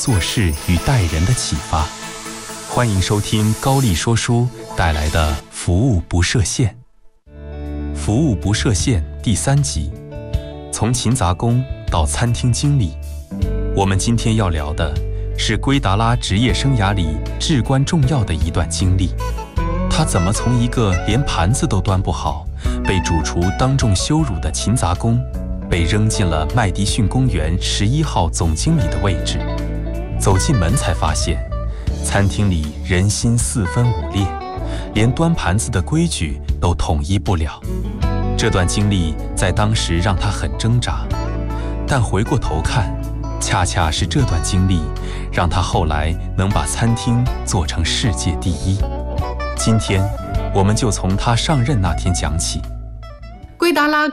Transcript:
做事与待人的启发。欢迎收听高丽说书带来的服务不设限。服务不设限第3集，从勤杂工到餐厅经理。我们今天要聊的是圭达拉职业生涯里至关重要的一段经历。他怎么从一个连盘子都端不好，被主厨当众羞辱的勤杂工，被扔进了麦迪逊公园11号总经理的位置。走进门才发现，餐厅里人心四分五裂，连端盘子的规矩都统一不了。这段经历在当时让他很挣扎，但回过头看，恰恰是这段经历让他后来能把餐厅做成世界第一。今天我们就从他上任那天讲起。 圭达拉